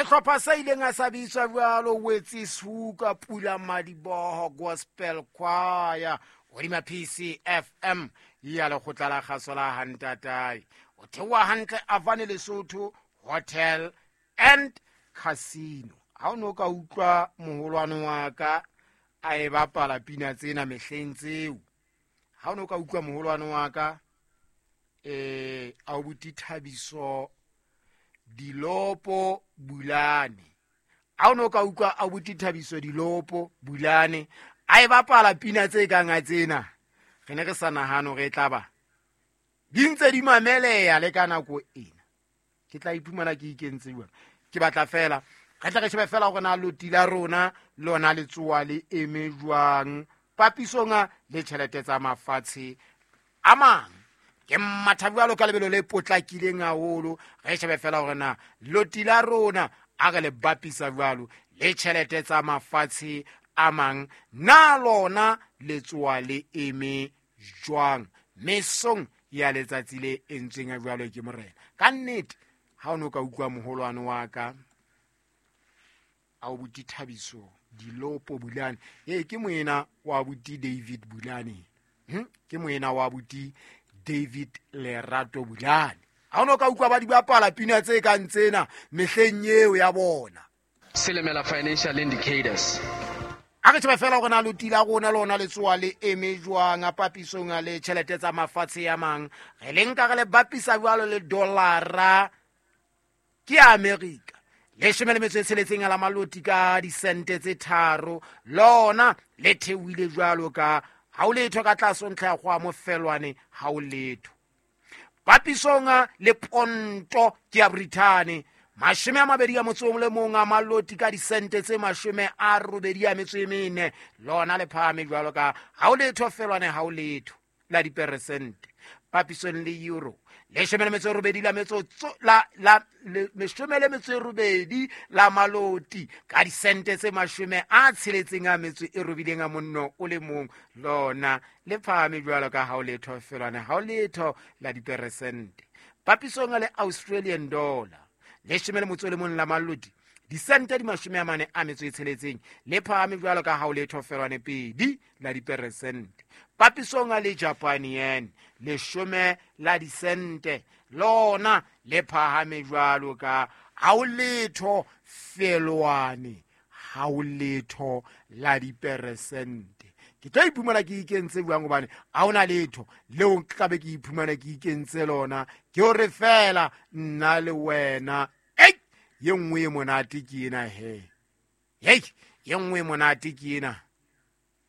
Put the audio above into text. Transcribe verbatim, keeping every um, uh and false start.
sehlopha se ileng a sa bitswa jwalo Wetsi Suka Pula Madiboho Gospel Choir hodima P C F M ya lekgotla la kgaso la Hantatai o thewa hantle Avane Lesotho Hotel and Casino. Ha o no ka utlwa moholwane wa ka a e bapala pina tsena mehleng tseo, ha o no ka utlwa moholwane wa ka eh a buti Thabiso Dilopo Bulane, ha o no ka utlwa a buti Thabiso Dilopo Bulane a e bapala pina tse kang a tsena, re ne re sa nahano re tla ba di ntse di mameleya le ka nako ena. Ke tla iphumana ke ikentse buana ke batla fela re tla re shebe fela gore na loti la rona lona le tsoa le eme jwang papisonga le tšhelete tsa mafatshe a mang. Ke mmathabi wa lo ka lebelo le potlakileng haholo, re shebe fela gore na loti la rona a re le bapisa jwalo le tšhelete tsa mafatshe a mang na lona le tsoa le eme jwang mesong ya letsatsi le entsweng a jwalo ke morena. Ka nnete ha o no ka utlwa moholwane wa ka a o buti Thabiso Dilopo Bulane, e ke moena wa buti David Bulane, hm ke moena wa buti David Lerato Bulane. Ha o no ka utlwa ba di bapala pina tse ka ntsena mehleng eo ya bona. Selemela financial indicators. A re tsebe fela gore na loti la rona lona le tsoa le eme jwang a papisong a le tšhelete tsa mafatshe a mang, re leng ka re le bapisa jwalo le dollara ke America le shome le metso e tsheletseng a la maloti ka disente tse tharo, lona le theohile jwalo ka ha o letho ka tlaso ntlha go a mofelwane ha o letho. Papisonga le ponto ke ya Britain mashome a mabedi a motsong le mong a maloti ka disente tse mashome a robedi a metso e mene, lona le phahame jwalo ka ha o letho felwane ha o letho la diperesente. Papisong le euro le shome le metso e robedi la metso la la le shome le metso e robedi la maloti ka disente tse mashome a tsheletseng a metso e robileng a monno o le mong, lona le phahame jwalo ka ha o letho felwane ha o letho la diperesente. Papisong le Australian dollar le shome le motso le mong la maloti disente di mashome a mane a metso e tsheletseng le phahame jwalo ka ha o letho felwane pedi la diperesente. Papisong le Japan yen le shome la disente, lona le phahame jwalo ka ha o letho felwane ha o letho la diperesente. Ke tla iphumana ke ikentse buang gobane ha ona letho leo ka be ke iphumana ke ikentse lona ke o re fela nna le wena. Ei ye nngwe monate ke ena he, hei ye nngwe monate ke ena.